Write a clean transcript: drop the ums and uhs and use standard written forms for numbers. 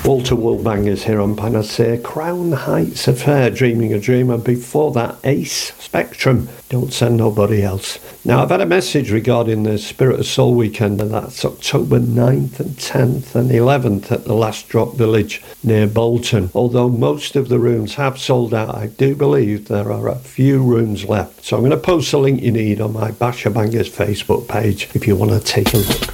Walter Woolbangers here on Panacea. Crown Heights Affair, Dreaming a Dream, and before that, Ace Spectrum, Don't Send Nobody Else. Now, I've had a message regarding the Spirit of Soul weekend, and that's October 9th and 10th and 11th at the Last Drop Village near Bolton. Although most of the rooms have sold out, I do believe there are a few rooms left. So I'm going to post the link you need on my Basher Bangers Facebook page if you want to take a look.